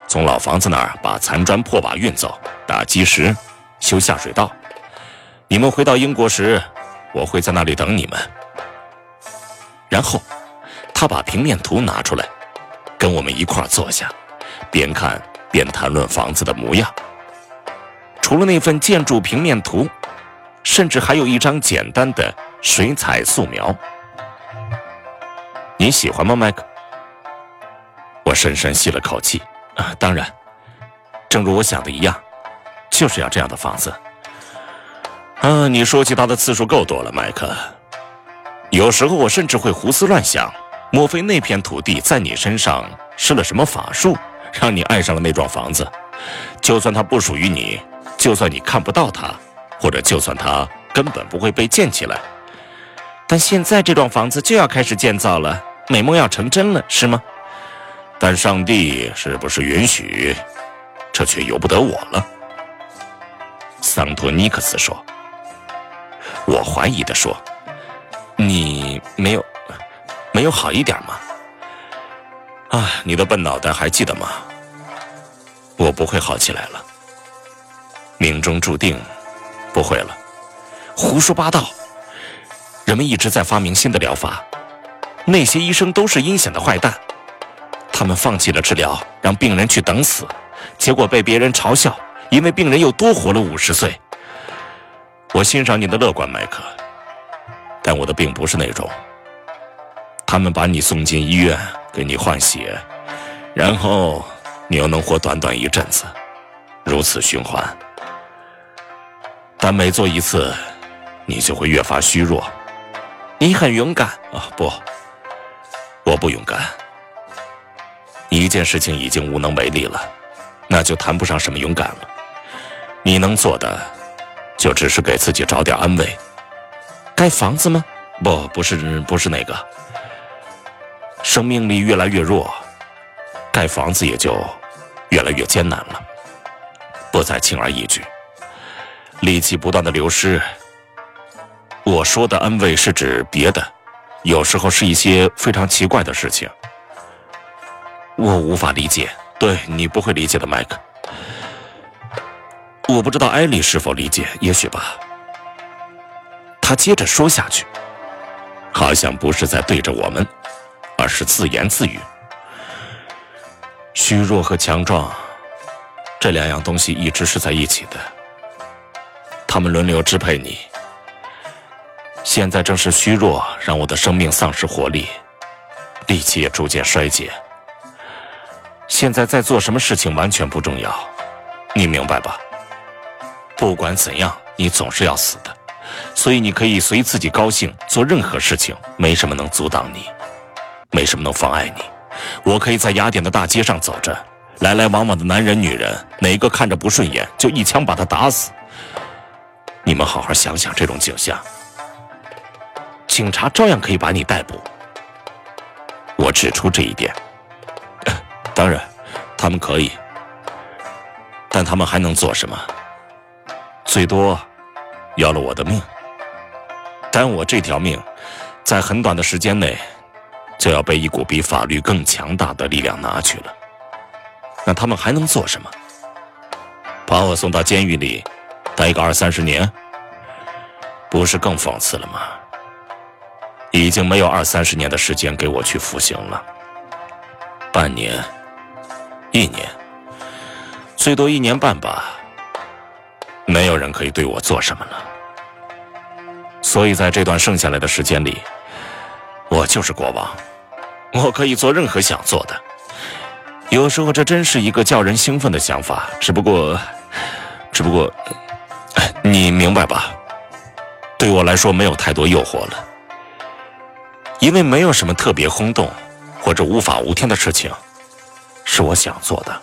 从老房子那儿把残砖破瓦运走，打基石，修下水道。你们回到英国时，我会在那里等你们。然后他把平面图拿出来，跟我们一块儿坐下，边看边谈论房子的模样。除了那份建筑平面图，甚至还有一张简单的水彩素描。你喜欢吗，麦克？我深深吸了口气。当然，正如我想的一样，就是要这样的房子。你说起他的次数够多了，麦克。有时候我甚至会胡思乱想，莫非那片土地在你身上施了什么法术，让你爱上了那幢房子？就算它不属于你，就算你看不到它，或者就算它根本不会被建起来，但现在这幢房子就要开始建造了，美梦要成真了，是吗？但上帝是不是允许，这却由不得我了。桑托尼克斯说。我怀疑地说，你没有好一点吗？你的笨脑袋还记得吗？我不会好起来了，命中注定不会了。胡说八道，人们一直在发明新的疗法，那些医生都是阴险的坏蛋，他们放弃了治疗，让病人去等死，结果被别人嘲笑，因为病人又多活了50岁。我欣赏你的乐观，麦克，但我的病不是那种。他们把你送进医院，给你换血，然后你又能活短短一阵子，如此循环。但每做一次，你就会越发虚弱。你很勇敢不，我不勇敢。一件事情已经无能为力了，那就谈不上什么勇敢了。你能做的就只是给自己找点安慰。盖房子吗？不是那个。生命力越来越弱，盖房子也就越来越艰难了，不再轻而易举，力气不断的流失。我说的安慰是指别的，有时候是一些非常奇怪的事情，我无法理解。对，你不会理解的，麦克。我不知道艾莉是否理解，也许吧。他接着说下去，好像不是在对着我们，而是自言自语。虚弱和强壮，这两样东西一直是在一起的，他们轮流支配你。现在正是虚弱让我的生命丧失活力，力气也逐渐衰竭。现在在做什么事情完全不重要，你明白吧？不管怎样，你总是要死的，所以你可以随自己高兴做任何事情，没什么能阻挡你，没什么能妨碍你。我可以在雅典的大街上走着，来来往往的男人女人，哪个看着不顺眼就一枪把他打死。你们好好想想这种景象，警察照样可以把你逮捕。我指出这一点。当然他们可以，但他们还能做什么？最多要了我的命，但我这条命在很短的时间内就要被一股比法律更强大的力量拿去了。那他们还能做什么？把我送到监狱里待个20-30年，不是更讽刺了吗？已经没有20-30年的时间给我去服刑了，半年、1年，最多1年半吧。没有人可以对我做什么了。所以在这段剩下来的时间里，我就是国王，我可以做任何想做的。有时候这真是一个叫人兴奋的想法，只不过，你明白吧？对我来说没有太多诱惑了，因为没有什么特别轰动或者无法无天的事情是我想做的。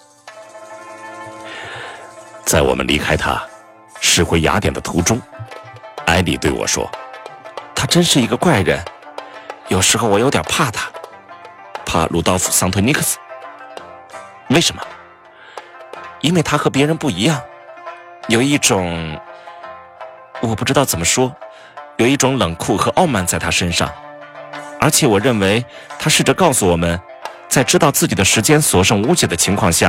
在我们离开他驶回雅典的途中，艾莉对我说，他真是一个怪人，有时候我有点怕他，怕鲁道夫·桑托尼克斯。为什么？因为他和别人不一样，有一种，我不知道怎么说，有一种冷酷和傲慢在他身上。而且我认为他试着告诉我们，在知道自己的时间所剩无几的情况下，